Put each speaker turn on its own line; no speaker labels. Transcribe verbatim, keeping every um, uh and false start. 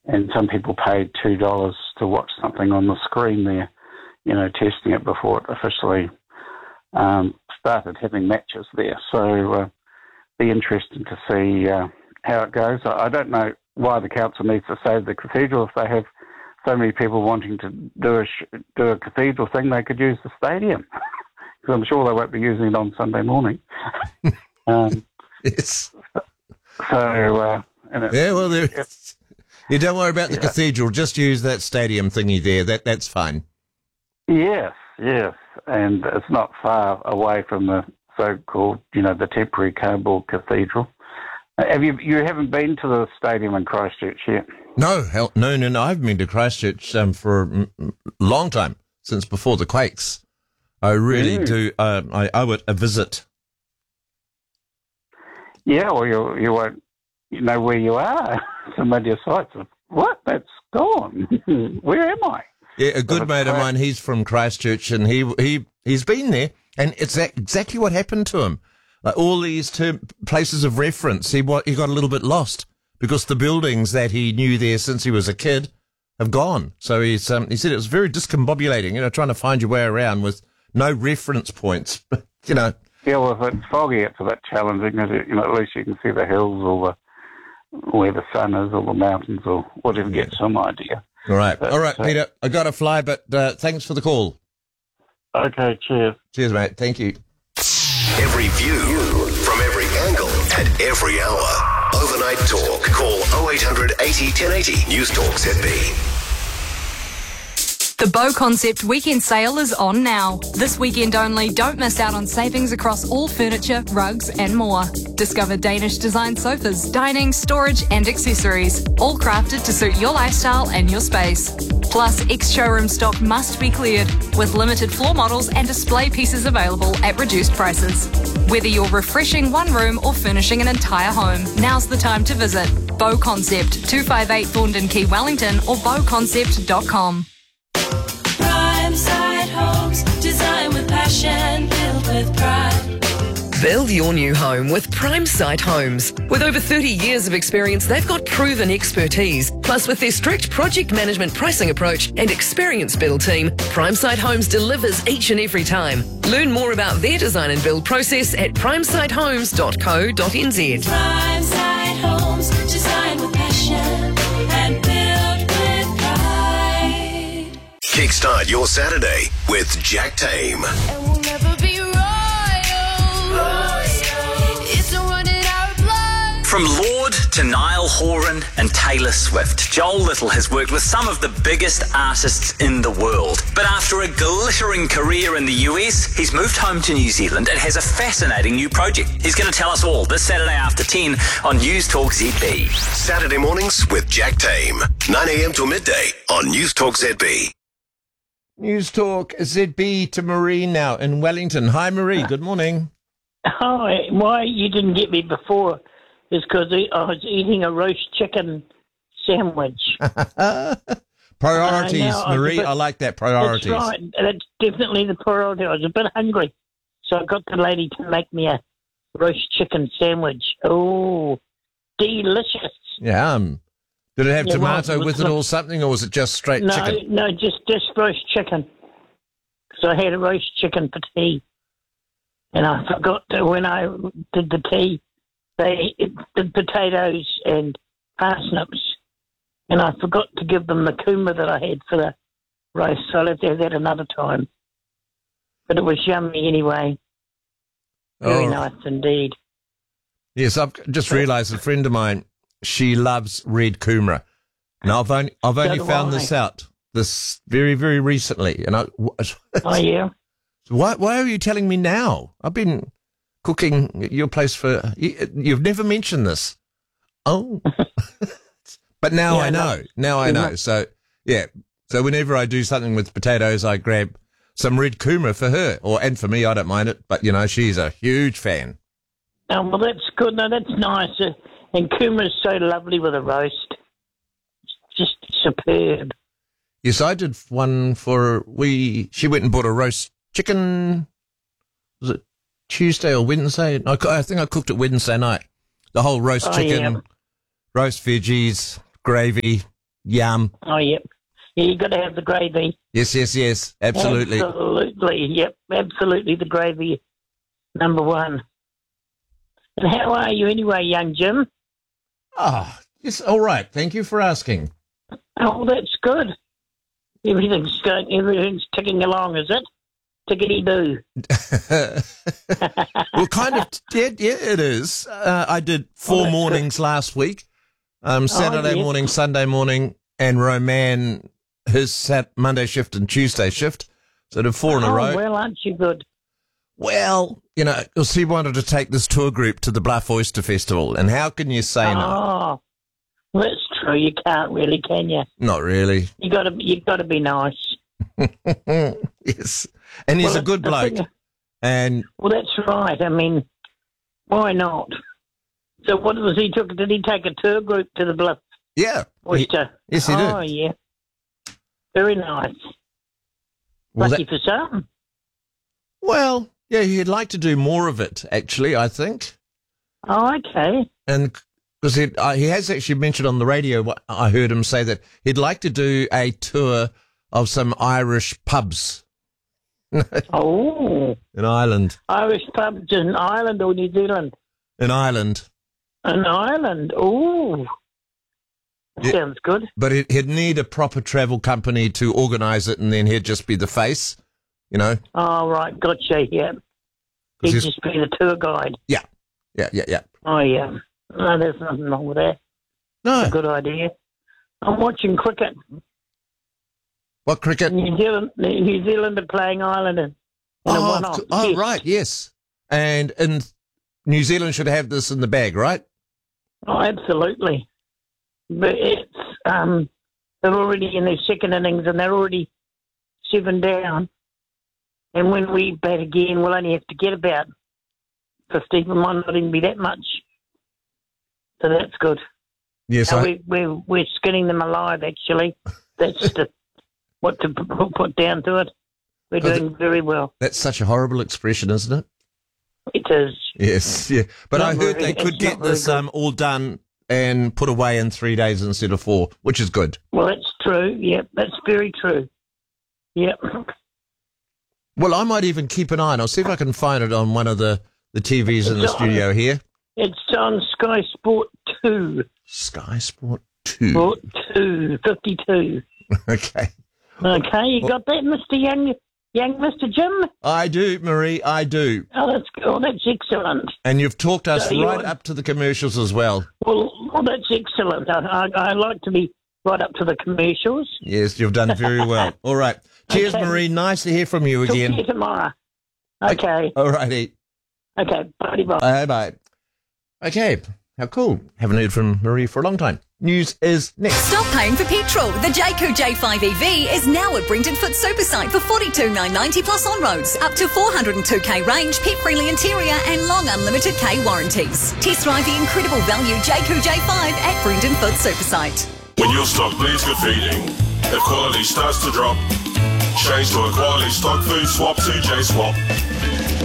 and some people paid two dollars to watch something on the screen there, you know, testing it before it officially um, started having matches there. So uh, be interesting to see uh, how it goes. I don't know why the council needs to save the cathedral. If they have so many people wanting to do a sh- do a cathedral thing, they could use the stadium, because I'm sure they won't be using it on Sunday morning. um,
yes.
So, uh, and it,
yeah, well, there, you don't worry about the
yeah.
cathedral. Just use that stadium thingy there. That that's fine.
Yes, yes, and it's not far away from the so-called, you know, the temporary cardboard cathedral. Uh, have you you haven't been to the stadium in Christchurch yet?
No, hell, no, no, no. I've been to Christchurch um, for a long time, since before the quakes. I really mm. do. Uh, I owe it a visit.
Yeah, well, you you won't you know where you are. Familiar sights of what? That's gone. Where am I?
Yeah, a good mate of mine. He's from Christchurch, and he he he's been there, and it's exactly what happened to him. Like all these term, places of reference, he he got a little bit lost because the buildings that he knew there since he was a kid have gone. So he's um, he said it was very discombobulating, you know, trying to find your way around with no reference points, you know.
Yeah, well, if it's foggy, it's a bit challenging, because you know, at least you can see the hills or the, where the sun is or the mountains or whatever, yeah. Get some idea.
All right.
But,
All right,
uh,
Peter, I got to fly, but uh, thanks for the call.
Okay, cheers.
Cheers, mate. Thank you.
Every view from every angle at every hour. Overnight Talk. Call oh eight hundred eighty ten eighty. News Talk Z B.
The Bow Concept weekend sale is on now. This weekend only, don't miss out on savings across all furniture, rugs and more. Discover Danish design sofas, dining, storage and accessories, all crafted to suit your lifestyle and your space. Plus, ex-showroom stock must be cleared, with limited floor models and display pieces available at reduced prices. Whether you're refreshing one room or furnishing an entire home, now's the time to visit Bow Concept, two fifty-eight Thorndon Quay, Wellington, or bow concept dot com.
Primeside Homes, design with passion, built with pride.
Build your new home with Primeside Homes. With over thirty years of experience, they've got proven expertise. Plus, with their strict project management pricing approach and experienced build team, Primeside Homes delivers each and every time. Learn more about their design and build process at primeside homes dot co dot n z.
Primeside Homes, design with passion and built with pride.
Kickstart your Saturday with Jack Tame.
And we'll never be royal. It's a run in our blood.
From Lorde to Niall Horan and Taylor Swift, Joel Little has worked with some of the biggest artists in the world. But after a glittering career in the U S, he's moved home to New Zealand and has a fascinating new project. He's going to tell us all this Saturday after ten on News Talk Z B.
Saturday mornings with Jack Tame, nine a.m. till midday on News Talk Z B.
News Talk Z B to Marie now in Wellington. Hi, Marie. Good morning.
Hi. Why you didn't get me before is because I was eating a roast chicken sandwich.
Priorities,
uh, I
Marie.
bit,
I like that. Priorities.
That's right. That's definitely the priority. I was a bit hungry, so I got the lady to make me a roast chicken sandwich. Oh, delicious.
Yeah. Um, did it have
yeah,
tomato
well,
with it or something, or was it just straight
no,
chicken?
No, just, just roast chicken. So I had a roast chicken for tea. And I forgot to, when I did the tea, they did potatoes and parsnips. And I forgot to give them the kuma that I had for the roast. So I'll have to have that another time. But it was yummy anyway. Very
oh.
nice indeed.
Yes, I've just realised a friend of mine, she loves red kumara. Now, I've only, I've only
So do
found
I.
this out this very, very recently. And I,
Oh, yeah?
why, why are you telling me now? I've been cooking at your place for, you, you've never mentioned this. Oh. But now
Yeah,
I know.
no.
Now I
Yeah,
know.
no.
So, yeah. So whenever I do something with potatoes, I grab some red kumara for her. Or, and for me, I don't mind it. But, you know, she's a huge fan.
Oh, well, that's good. No, that's nice. Uh, and kuma is so lovely with a roast. Just superb.
Yes, I did one for, we, she went and bought a roast chicken, was it Tuesday or Wednesday? I, I think I cooked it Wednesday night. The whole roast
Oh,
chicken,
yeah.
roast veggies, gravy, Yum.
Oh, yep. Yeah, you got to have the gravy.
Yes, yes, yes. Absolutely.
Absolutely. Yep. Absolutely, the gravy. Number one. And how are you anyway, young Jim?
Ah, oh, yes. All right. Thank you for asking.
Oh, that's good. Everything's going. Everything's ticking along, is it? Tickety boo.
Well, kind of. Yeah, yeah, it is. Uh, I did four oh, mornings good. last week. Um, Saturday oh, yeah. morning, Sunday morning, and Roman his sat Monday shift and Tuesday shift. So I did four in
oh,
a row.
Well, aren't you good?
Well, you know, because he wanted to take this tour group to the Bluff Oyster Festival, and how can you say
oh,
no?
Oh, well, that's true. You can't really, can you?
Not really.
You got to, you got to be nice.
Yes, and he's
well,
a good bloke.
Thing,
and
well, that's right. I mean, why not? So, what was he took? Did he take a tour group to the Bluff?
Yeah.
Oyster.
He, yes, he did.
Oh, yeah. Very nice.
Well,
Lucky
that,
for some.
Well, yeah, he'd like to do more of it, actually, I think.
Oh, okay.
And because he, uh, he has actually mentioned on the radio, what I heard him say that he'd like to do a tour of some Irish pubs.
Oh.
In Ireland.
Irish pubs in Ireland or New Zealand?
In Ireland.
In Ireland. Oh.
Yeah,
sounds good.
But he'd need a proper travel company to organise it, and then he'd just be the face, you know?
Oh, right. Gotcha, yeah. He'd just be the tour guide.
Yeah. Yeah, yeah, yeah.
Oh, yeah. No, there's nothing wrong with that.
No.
It's a good idea. I'm watching cricket.
What cricket?
New Zealand, New Zealand are playing Ireland in, in
oh,
a one-off.
Oh,
yes.
right, yes. And, and New Zealand should have this in the bag, right?
Oh, absolutely. But it's um, they're already in their second innings and they're already seven down. And when we bat again, we'll only have to get about fifty. It might not even be that much. So that's good.
Yes,
so
I...
we, we're we're skinning them alive. Actually, that's the, what to put down to it. We're oh, doing
that,
very well.
That's such a horrible expression, isn't it?
It is.
Yes, yeah. But
not
I heard
very,
they could get this um, all done and put away in three days instead of four, which is good.
Well, that's true. Yep, that's very true. Yep.
Well, I might even keep an eye on. I'll see if I can find it on one of the, the T Vs in the
it's
studio
on,
here.
It's on Sky Sport two.
Sky Sport two.
Sport two, fifty-two.
Okay.
Okay, you got that, Mister Young, young Mister Jim?
I do, Marie, I do.
Oh, that's oh, that's excellent.
And you've talked us
so
right up to the commercials as well.
Well, well that's excellent. I, I, I like to be right up to the commercials.
Yes, you've done very well. All right. Cheers,
okay.
Marie. Nice to hear from you
Talk
again.
To you tomorrow. Okay.
All righty.
Okay, bye-bye.
Bye-bye. Okay, how cool. Haven't heard from Marie for a long time. News is next.
Stop paying for petrol. The Jayco J five E V is now at Brington Foot Supersite for forty-two thousand nine hundred ninety plus on-roads, up to four hundred two K range, pet-friendly interior and long unlimited K warranties. Test drive the incredible value Jayco J five at Brington Foot Supersite.
When your stock needs good feeding, if quality starts to drop, change to a quality stock food swap to J-Swap.